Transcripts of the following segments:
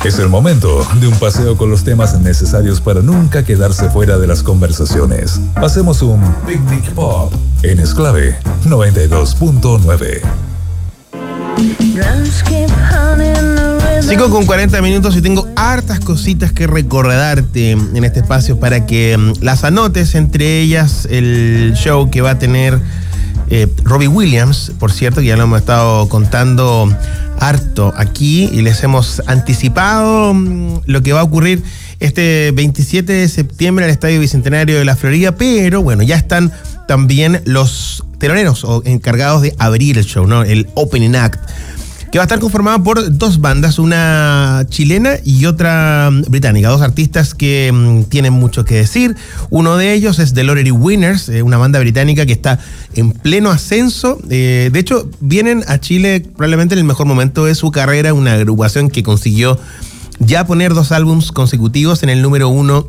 Es el momento de un paseo con los temas necesarios para nunca quedarse fuera de las conversaciones. Hacemos un Picnic Pop en Esclave 92.9. Sigo con 40 minutos y tengo hartas cositas que recordarte en este espacio para que las anotes, entre ellas el show que va a tener Robbie Williams, por cierto, que ya lo hemos estado contando harto aquí y les hemos anticipado lo que va a ocurrir este 27 de septiembre en el Estadio Bicentenario de la Florida, pero bueno, ya están también los teloneros o encargados de abrir el show, ¿no? El Opening Act, que va a estar conformado por dos bandas, una chilena y otra británica, dos artistas que tienen mucho que decir. Uno de ellos es The Lottery Winners, una banda británica que está en pleno ascenso. De hecho, vienen a Chile probablemente en el mejor momento de su carrera, una agrupación que consiguió ya poner 2 álbumes consecutivos en el número 1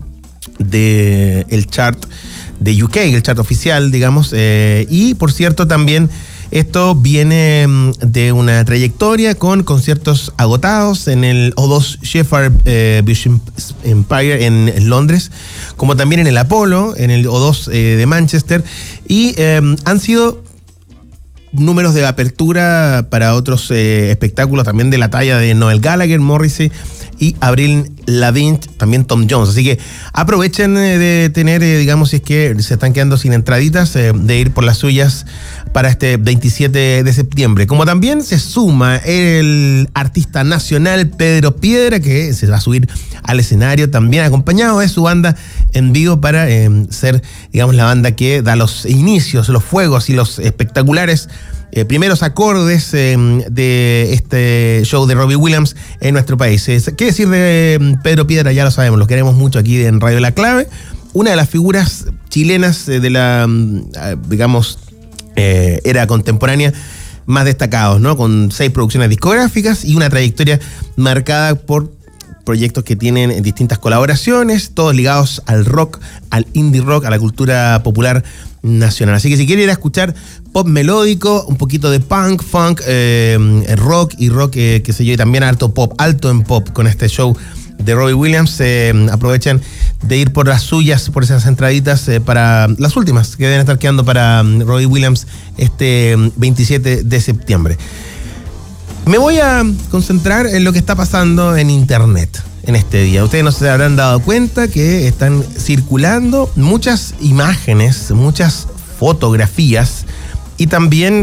del chart de UK, el chart oficial, digamos, y por cierto también esto viene de una trayectoria con conciertos agotados en el O2 Sheffield Vision Empire en Londres, como también en el Apollo, en el O2 de Manchester, y han sido números de apertura para otros espectáculos también de la talla de Noel Gallagher, Morrissey y Avril Lavigne, también Tom Jones. Así que aprovechen de tener, digamos, si es que se están quedando sin entraditas, de ir por las suyas para este 27 de septiembre. Como también se suma el artista nacional Pedro Piedra, que se va a subir al escenario también acompañado de su banda en vivo para ser, digamos, la banda que da los inicios, los fuegos y los espectaculares primeros acordes de este show de Robbie Williams en nuestro país. ¿Qué decir de Pedro Piedra? Ya lo sabemos, lo queremos mucho aquí en Radio La Clave. Una de las figuras chilenas de la, digamos, era contemporánea más destacados, ¿no? Con 6 producciones discográficas y una trayectoria marcada por proyectos que tienen distintas colaboraciones, todos ligados al rock, al indie rock, a la cultura popular nacional. Así que si quieren ir a escuchar pop melódico, un poquito de punk, funk, rock y rock, qué sé yo, y también alto en pop con este show de Robbie Williams, aprovechen de ir por las suyas, por esas entraditas para las últimas que deben estar quedando para Robbie Williams este 27 de septiembre. Me voy a concentrar en lo que está pasando en internet en este día. Ustedes no se habrán dado cuenta que están circulando muchas imágenes, muchas fotografías y también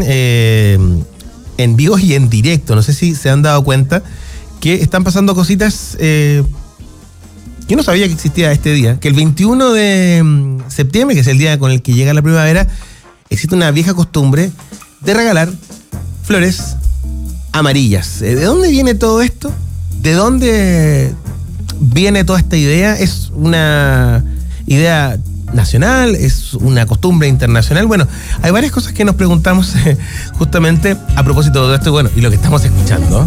en vivo y en directo. No sé si se han dado cuenta que están pasando cositas que no sabía que existía este día. Que el 21 de septiembre, que es el día con el que llega la primavera, existe una vieja costumbre de regalar flores amarillas. ¿De dónde viene todo esto? ¿De dónde viene toda esta idea? ¿Es una idea nacional? ¿Es una costumbre internacional? Bueno, hay varias cosas que nos preguntamos justamente a propósito de todo esto, bueno, y lo que estamos escuchando.